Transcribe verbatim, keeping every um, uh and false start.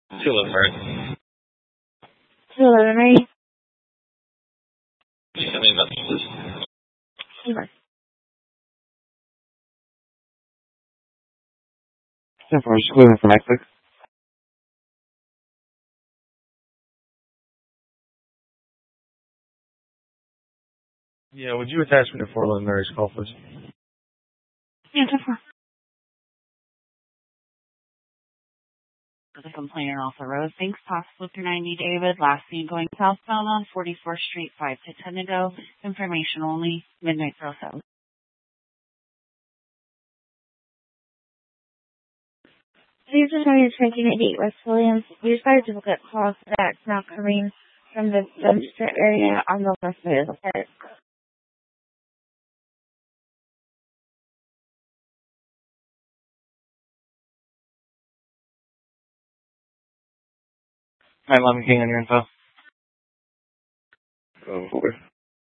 two eleven Murray. two eleven Murray. Send me a message, please. Super. ten four, just calling from Netflix. Yeah, would you attach me to four eleven Mary's call, please? Yeah, ten four. The complainant off the road. Thanks, possible through ninety David. Last seen going southbound on forty-fourth Street five to ten ago. Information only. Midnight zero seven. Please return your train to eight West Williams. We decided to look at calls that's now coming from the dumpster area on the west side of the park. nine eleven King on your info. Oh, four.